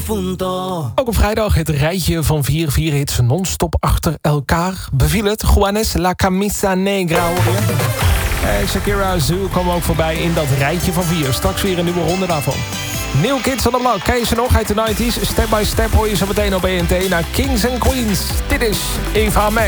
difunto. Ook op vrijdag het rijtje van 4 hits non-stop achter elkaar. Beviel het? Juanes, La Camisa Negra hoor je. Shakira Azul kwam ook voorbij in dat rijtje van 4. Straks weer een nieuwe ronde daarvan. New Kids on the Block, ken je ze nog uit de 90s? Step by Step hoor je zo meteen op BNT naar Kings and Queens. Dit is Eva Max.